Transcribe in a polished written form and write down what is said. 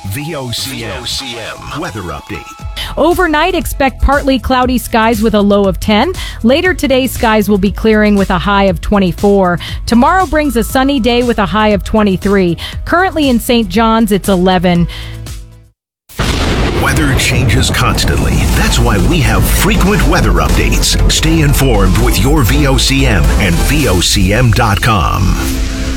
VOCM weather update. Overnight, expect partly cloudy skies with a low of 10. Later today, skies will be clearing with a high of 24. Tomorrow brings a sunny day with a high of 23. Currently in St. John's, it's 11. Weather changes constantly. That's why we have frequent weather updates. Stay informed with your VOCM and VOCM.com.